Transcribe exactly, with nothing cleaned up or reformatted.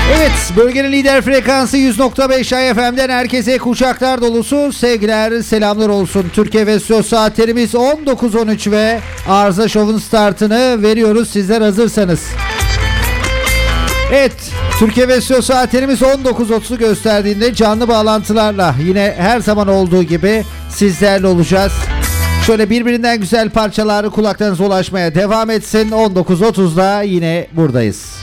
Evet, bölgenin lider frekansı yüz nokta beş F M'den herkese kucaklar dolusu sevgiler, selamlar olsun. Türkiye ve Stüdyo saatlerimiz on dokuz on üç ve Arıza Show'un startını veriyoruz sizler hazırsanız. Evet, Türkiye ve Stüdyo saatlerimiz on dokuz otuzu gösterdiğinde canlı bağlantılarla yine her zaman olduğu gibi sizlerle olacağız. Şöyle birbirinden güzel parçalar kulaklarınıza ulaşmaya devam etsin. on dokuz otuzda yine buradayız.